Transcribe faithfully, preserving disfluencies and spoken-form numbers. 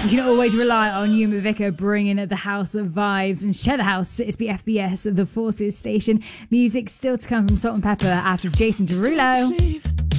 You can always rely on Yuma Vicker bringing the house of vibes and share the house. It's the F B S, the Forces station. Music still to come from Salt and Pepper after Jason Derulo.